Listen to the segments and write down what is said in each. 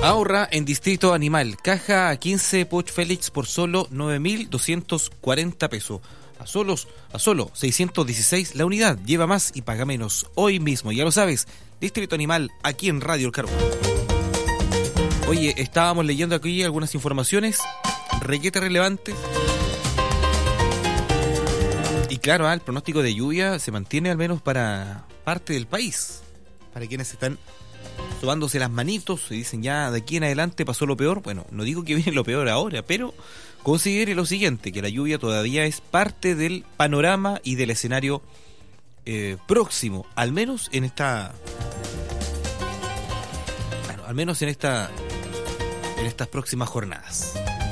Ahorra en Distrito Animal. Caja a 15 Poch Félix por solo 9.240 pesos. A solo 616 la unidad. Lleva más y paga menos. Hoy mismo, ya lo sabes. Distrito Animal, aquí en Radio El Carbón. Oye, estábamos leyendo aquí algunas informaciones requete relevantes. Y claro, el pronóstico de lluvia se mantiene al menos para parte del país. Para quienes están sobándose las manitos y dicen ya de aquí en adelante pasó lo peor. Bueno, no digo que viene lo peor ahora, pero considere lo siguiente, que la lluvia todavía es parte del panorama y del escenario próximo, al menos en esta... Bueno, al menos en estas próximas jornadas.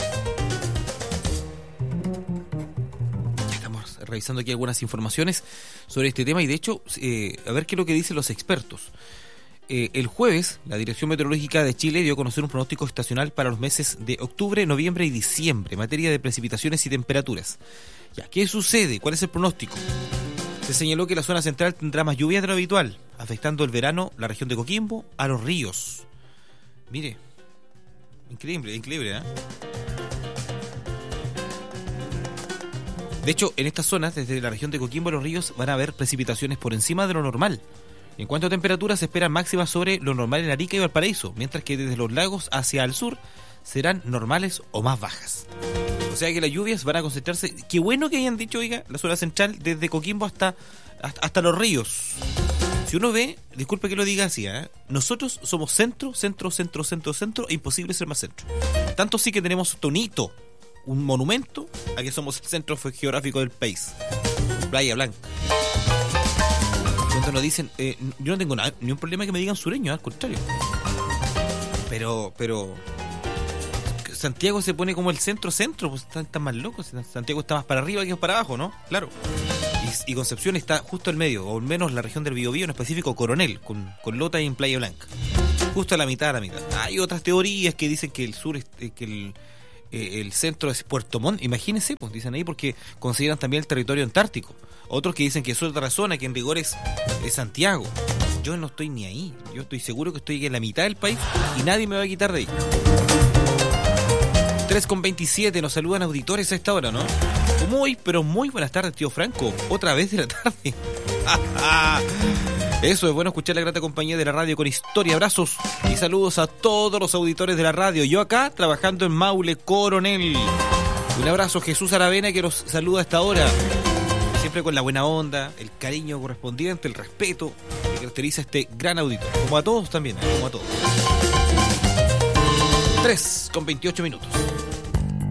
Ya estamos revisando aquí algunas informaciones sobre este tema y de hecho, a ver qué es lo que dicen los expertos. El jueves, la Dirección Meteorológica de Chile dio a conocer un pronóstico estacional para los meses de octubre, noviembre y diciembre en materia de precipitaciones y temperaturas. Ya, ¿qué sucede? ¿Cuál es el pronóstico? Se señaló que la zona central tendrá más lluvia de lo habitual, afectando el verano la región de Coquimbo a los ríos. Mire, increíble, ¿eh? De hecho, en estas zonas, desde la región de Coquimbo a los ríos, van a haber precipitaciones por encima de lo normal. En cuanto a temperaturas, se esperan máximas sobre lo normal en Arica y Valparaíso, mientras que desde los lagos hacia el sur serán normales o más bajas. O sea que las lluvias van a concentrarse. Qué bueno que hayan dicho, oiga, la zona central desde Coquimbo hasta los ríos. Si uno ve, disculpe que lo diga así, nosotros somos centro, imposible ser más centro. Tanto sí que tenemos tonito, un monumento a que somos el centro geográfico del país. Playa Blanca. Cuando nos dicen, yo no tengo ni un problema que me digan sureño, al contrario. Pero Santiago se pone como el centro, pues están más locos. Santiago está más para arriba que para abajo, ¿no? Claro. Y Concepción está justo al medio, o al menos la región del Biobío, en específico Coronel, con Lota y en Playa Blanca. Justo a la mitad. Hay otras teorías que dicen que el sur es el centro es Puerto Montt, imagínense, pues dicen ahí, porque consideran también el territorio antártico. Otros que dicen que es otra zona, que en rigor es Santiago. Yo no estoy ni ahí, yo estoy seguro que estoy en la mitad del país y nadie me va a quitar de ahí. 3:27, nos saludan auditores a esta hora, ¿no? Muy buenas tardes, tío Franco, otra vez de la tarde. Eso, es bueno escuchar la grata compañía de la radio con historia. Abrazos y saludos a todos los auditores de la radio. Yo acá, trabajando en Maule, Coronel. Un abrazo, Jesús Aravena, que nos saluda a esta hora. Siempre con la buena onda, el cariño correspondiente, el respeto que caracteriza a este gran auditor. Como a todos también, como a todos. 3:28.